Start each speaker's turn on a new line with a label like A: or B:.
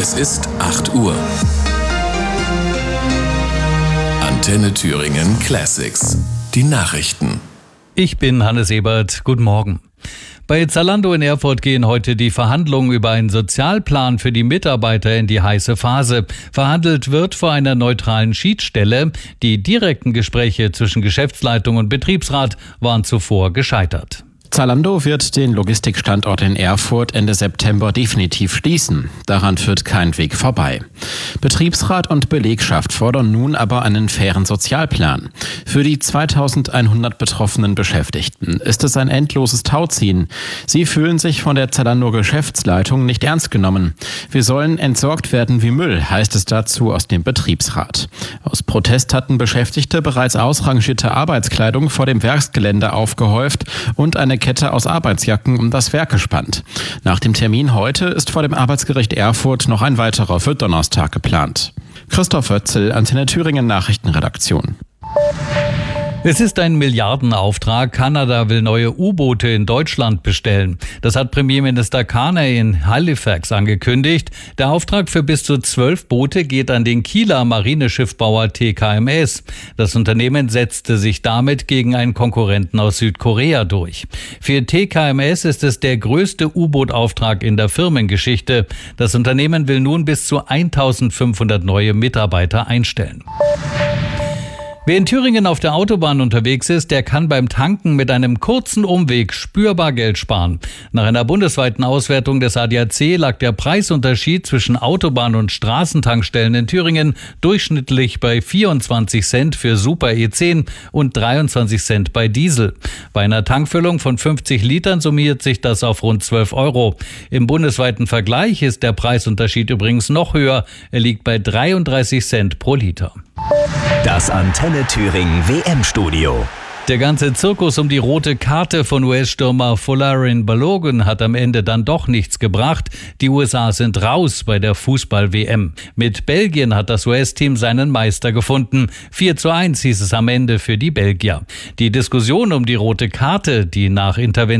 A: Es ist 8 Uhr. Antenne Thüringen Classics. Die Nachrichten.
B: Ich bin Hannes Ebert. Guten Morgen. Bei Zalando in Erfurt gehen heute die Verhandlungen über einen Sozialplan für die Mitarbeiter in die heiße Phase. Verhandelt wird vor einer neutralen Schiedsstelle. Die direkten Gespräche zwischen Geschäftsleitung und Betriebsrat waren zuvor gescheitert.
C: Zalando wird den Logistikstandort in Erfurt Ende September definitiv schließen. Daran führt kein Weg vorbei. Betriebsrat und Belegschaft fordern nun aber einen fairen Sozialplan. Für die 2100 betroffenen Beschäftigten ist es ein endloses Tauziehen. Sie fühlen sich von der Zalando-Geschäftsleitung nicht ernst genommen. Wir sollen entsorgt werden wie Müll, heißt es dazu aus dem Betriebsrat. Aus Protest hatten Beschäftigte bereits ausrangierte Arbeitskleidung vor dem Werksgelände aufgehäuft und eine Kette aus Arbeitsjacken um das Werk gespannt. Nach dem Termin heute ist vor dem Arbeitsgericht Erfurt noch ein weiterer für Donnerstag geplant. Christoph Oetzel, Antenne Thüringen Nachrichtenredaktion.
B: Es ist ein Milliardenauftrag. Kanada will neue U-Boote in Deutschland bestellen. Das hat Premierminister Carney in Halifax angekündigt. Der Auftrag für bis zu 12 Boote geht an den Kieler Marineschiffbauer TKMS. Das Unternehmen setzte sich damit gegen einen Konkurrenten aus Südkorea durch. Für TKMS ist es der größte U-Boot-Auftrag in der Firmengeschichte. Das Unternehmen will nun bis zu 1500 neue Mitarbeiter einstellen. Wer in Thüringen auf der Autobahn unterwegs ist, der kann beim Tanken mit einem kurzen Umweg spürbar Geld sparen. Nach einer bundesweiten Auswertung des ADAC lag der Preisunterschied zwischen Autobahn- und Straßentankstellen in Thüringen durchschnittlich bei 24 Cent für Super E10 und 23 Cent bei Diesel. Bei einer Tankfüllung von 50 Litern summiert sich das auf rund 12 Euro. Im bundesweiten Vergleich ist der Preisunterschied übrigens noch höher. Er liegt bei 33 Cent pro Liter.
D: Das Antenne Thüringen WM-Studio.
B: Der ganze Zirkus um die rote Karte von US-Stürmer Folarin Balogun hat am Ende dann doch nichts gebracht. Die USA sind raus bei der Fußball-WM. Mit Belgien hat das US-Team seinen Meister gefunden. 4:1 hieß es am Ende für die Belgier. Die Diskussion um die rote Karte, die nach Intervention